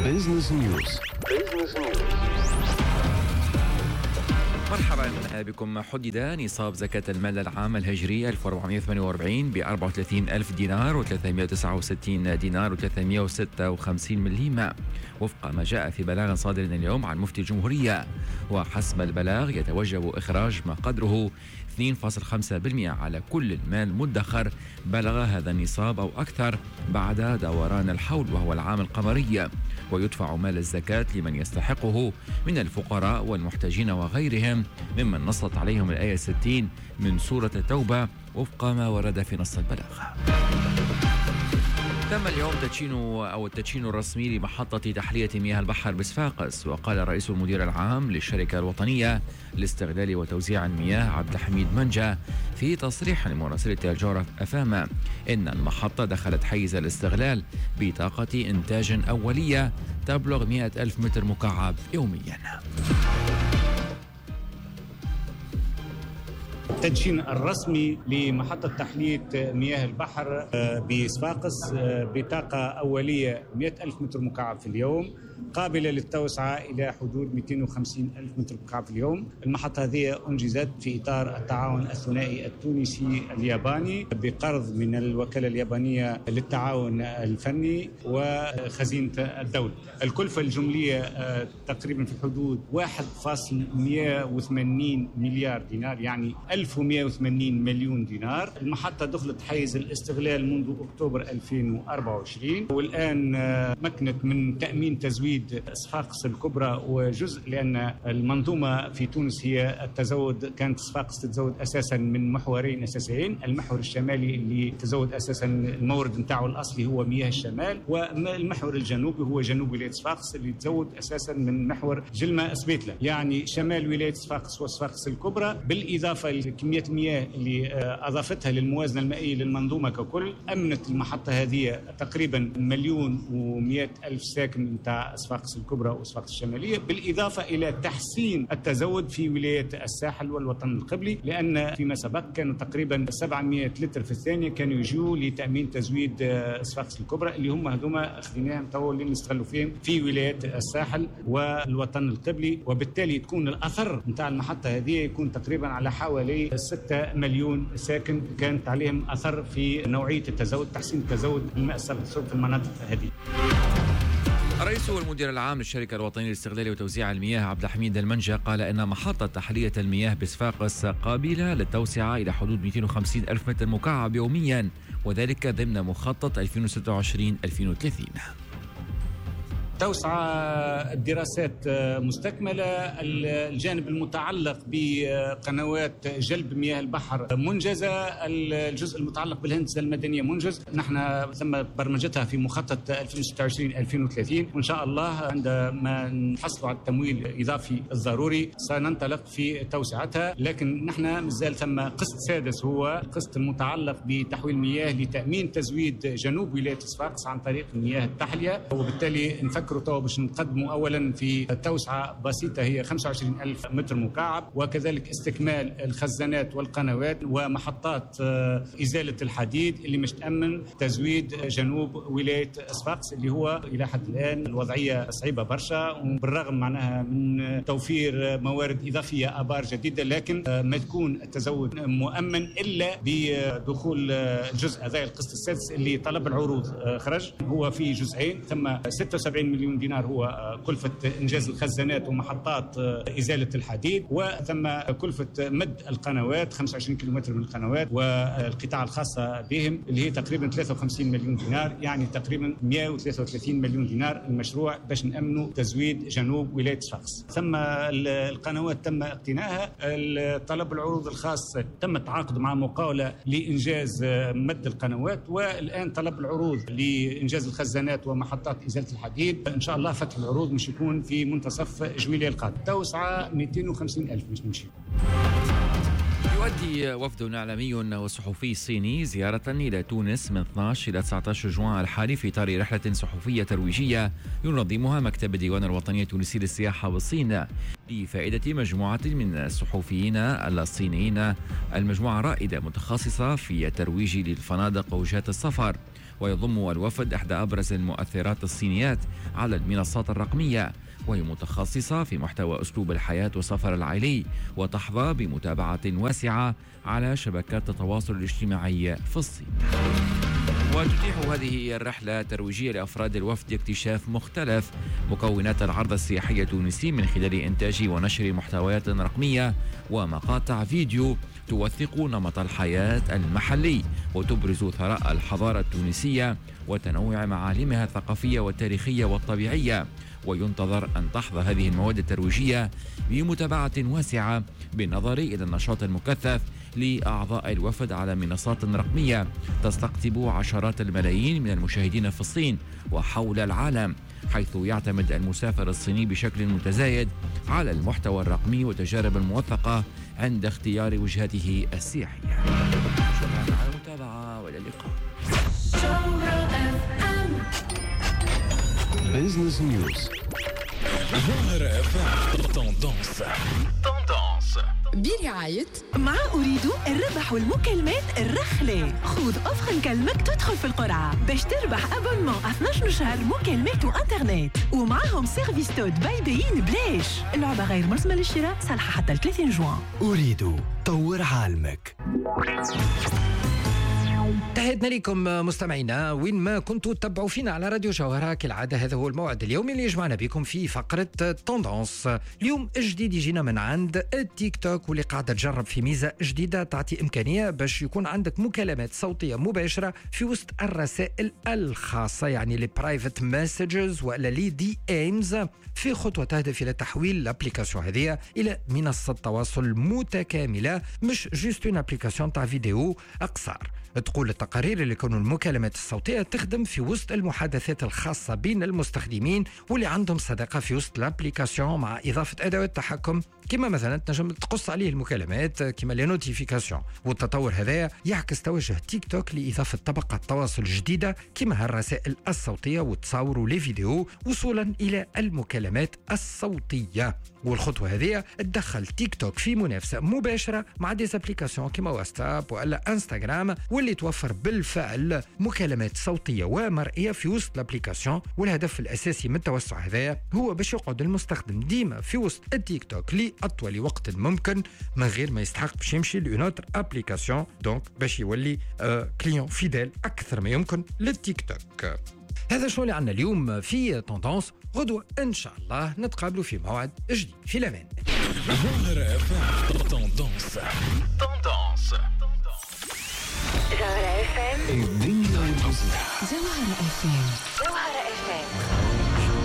بيزنس نيوز. مرحبا بكم. حدد نصاب زكاة المال العام الهجري 1448 ب 34,000 دينار و369 دينار و356 مليم وفق ما جاء في بلاغ صادر اليوم عن مفتي الجمهورية. وحسب البلاغ يتوجب إخراج ما قدره 2.5% على كل المال مدخر بلغ هذا النصاب أو أكثر بعد دوران الحول وهو العام القمري، ويدفع مال الزكاة لمن يستحقه من الفقراء والمحتاجين وغيرهم ممن نصت عليهم الآية 60 من سورة التوبة وفق ما ورد في نص البلاغ. تم اليوم التدشين الرسمي لمحطة تحلية مياه البحر بصفاقس. وقال رئيس المدير العام للشركة الوطنية لاستغلال وتوزيع المياه عبد الحميد منجا في تصريح لمراسلة الجورة أفاما إن المحطة دخلت حيز الاستغلال بطاقة إنتاج أولية تبلغ 100,000 متر مكعب يوميا. التدشين الرسمي لمحطة تحلية مياه البحر بصفاقس بطاقة أولية 100,000 متر مكعب في اليوم، قابلة للتوسعة إلى حدود 250,000 متر مكعب في اليوم. المحطة هذه أنجزت في إطار التعاون الثنائي التونسي الياباني بقرض من الوكالة اليابانية للتعاون الفني وخزينة الدولة. الكلفة الجملية تقريبا في حدود 1.180 مليار دينار، يعني 1180 مليون دينار. المحطة دخلت حيز الاستغلال منذ أكتوبر 2024، والآن مكنت من تأمين تزويد صفاقس الكبرى وجزء، لأن المنظومة في تونس هي التزود، كانت صفاقس تتزود أساسا من محورين أساسيين، المحور الشمالي اللي تزود أساسا المورد نتاعه الأصلي هو مياه الشمال، والمحور الجنوبي هو جنوب ولاية صفاقس اللي تزود أساسا من محور جلمة سبيتلة، يعني شمال ولاية صفاقس وصفاقس الكبرى، بالإضافة لكمية المياه اللي أضافتها للموازنة المائية للمنظومة ككل. أمنت المحطة هذه تقريبا 1,100,000 ساكن نتاع صفاقس الكبرى وصفاقس الشمالية، بالإضافة إلى تحسين التزود في ولاية الساحل والوطن القبلي، لأن فيما سبق كانوا تقريبا 700 لتر في الثانية كانوا يجوا لتأمين تزويد صفاقس الكبرى، اللي هم هذوما أخذناهم تو اللي نستغلوا فيهم في ولاية الساحل والوطن القبلي. وبالتالي تكون الأثر نتاع المحطة هذه يكون تقريبا على حوالي 6 مليون ساكن كانت عليهم أثر في نوعية التزود، تحسين التزود الماء الصرف في المناطق هذه. رئيس المدير العام للشركة الوطنية لاستغلال وتوزيع المياه عبد الحميد المنجا قال إن محطة تحلية المياه بصفاقس قابلة للتوسعة إلى حدود 250,000 متر مكعب يوميا، وذلك ضمن مخطط 2026-2030. توسعة الدراسات مستكملة، الجانب المتعلق بقنوات جلب مياه البحر منجزة، الجزء المتعلق بالهندسة المدنية منجز. نحن ثم برمجتها في مخطط 2026-2030، وإن شاء الله عندما نحصلوا على التمويل الإضافي الضروري سننطلق في توسعتها. لكن نحن مازال ثم قسط سادس هو القسط المتعلق بتحويل مياه لتأمين تزويد جنوب ولاية صفاقس عن طريق مياه التحلية، وبالتالي نفكر باش نقدموا أولا في توسعة بسيطة هي 25,000 متر مكعب، وكذلك استكمال الخزانات والقنوات ومحطات إزالة الحديد اللي مش تأمن تزويد جنوب ولاية صفاقس، اللي هو إلى حد الآن الوضعية صعيبة برشا، وبالرغم معناها من توفير موارد إضافية آبار جديدة، لكن ما تكون التزود مؤمن إلا بدخول الجزء هذا القسط السادس اللي طلب العروض خرج. هو في جزئين، ثم 76 مليون دينار هو كلفة إنجاز الخزانات ومحطات إزالة الحديد، وثم كلفة مد القنوات 25 كيلومتر من القنوات والقطاع الخاصة بهم اللي هي تقريبا 53 مليون دينار، يعني تقريبا 133 مليون دينار المشروع باش نأمنوا تزويد جنوب ولاية صفاقس. ثم القنوات تم اقتنائها، طلب العروض الخاص تم التعاقد مع مقاولة لإنجاز مد القنوات، والآن طلب العروض لإنجاز الخزانات ومحطات إزالة الحديد. إن شاء الله فتح العروض مش يكون في منتصف جويلية القادم. توسعة 250,000 مش نمشي. يؤدي وفد إعلامي وصحفي صيني زيارة إلى تونس من 12 إلى 19 جوان الحالي في إطار رحلة صحفية ترويجية ينظمها مكتب الديوان الوطني التونسي للسياحة بالصين لفائدة مجموعة من الصحفيين الصينيين. المجموعة رائدة متخصصة في الترويج للفنادق ووجهات السفر. ويضم الوفد إحدى أبرز المؤثرات الصينيات على المنصات الرقمية، وهي متخصصة في محتوى أسلوب الحياة والسفر العائلي، وتحظى بمتابعة واسعة على شبكات التواصل الاجتماعي في الصين. وتتيح هذه الرحلة ترويجية لأفراد الوفد اكتشاف مختلف مكونات العرض السياحي التونسي من خلال إنتاج ونشر محتويات رقمية ومقاطع فيديو توثق نمط الحياة المحلي وتبرز ثراء الحضارة التونسية وتنوع معالمها الثقافية والتاريخية والطبيعية. وينتظر أن تحظى هذه المواد الترويجية بمتابعة واسعة بالنظر إلى النشاط المكثف لأعضاء الوفد على منصات رقمية تستقطب عشرات الملايين من المشاهدين في الصين وحول العالم، حيث يعتمد المسافر الصيني بشكل متزايد على المحتوى الرقمي والتجارب الموثقة عند اختيار وجهته السياحية. شكرا على المتابعة وإلى اللقاء. Business News. برعاية مع أريد الربح والمكالمات الرخلة. خذ أفخم مكالمك تدخل في القرعة باش تربح أبونمون 12 شهر مكالمات وإنترنت، ومعهم سيرفيس تود بايبين بلاش. اللعبة غير مرسمة للشراء، صالحة حتى 30 جوان. أريد طور عالمك. تحياتنا لكم مستمعينا وين ما كنتوا تتبعوا فينا على راديو جوهرة. كالعادة هذا هو الموعد اليومي اللي يجمعنا بكم في فقرة توندونس. اليوم جديد يجينا من عند التيك توك، واللي قاعدة تجرب في ميزة جديدة تعطي إمكانية باش يكون عندك مكالمات صوتية مباشرة في وسط الرسائل الخاصة، يعني لي برايفت مسجز ولا لي دي ايمز، في خطوة تهدف إلى تحويل الابليكاسيون هذه إلى منصة تواصل متكاملة، مش جوست اون ابليكاسيون تاع فيديو أقصر. تقول التقارير اللي يكونوا المكالمات الصوتية تخدم في وسط المحادثات الخاصة بين المستخدمين واللي عندهم صداقة في وسط الابليكاسيون، مع إضافة أدوات تحكم كما مثلا تنجم تقص عليه المكالمات كما لي نوتيفيكاسيون. والتطور هذا يعكس توجه تيك توك لإضافة طبقة تواصل جديدة كما الرسائل الصوتية والتصاور ولي فيديو وصولا إلى المكالمات الصوتية. والخطوة هذه تدخل تيك توك في منافسة مباشرة مع ديز ابليكاسيون كما واتساب ولا انستغرام، واللي توفر بالفعل مكالمات صوتية ومرئية في وسط الابليكاسيون. والهدف الأساسي من التوسع هذا هو باش يقعد المستخدم ديما في وسط التيك توك لأطول وقت ممكن من غير ما يستحق باش يمشي لأونوتر ابليكاسيون، دونك باش يولي كليون فيديل أكثر ما يمكن للتيك توك. هذا شو اللي عنا اليوم في توندونس. غدوة إن شاء الله نتقابلوا في موعد جديد. في الأمان. توندونس. جوهرة FM. الدنيا والمزح. جوهرة FM.